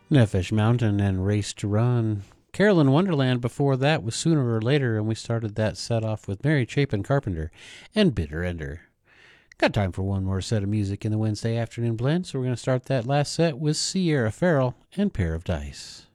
Nefesh Mountain and Race to Run. Carolyn Wonderland before that was Sooner or Later, and we started that set off with Mary Chapin Carpenter and Bitter Ender. Got time for one more set of music in the Wednesday afternoon blend, so we're going to start that last set with Sierra Farrell and Pair of Dice.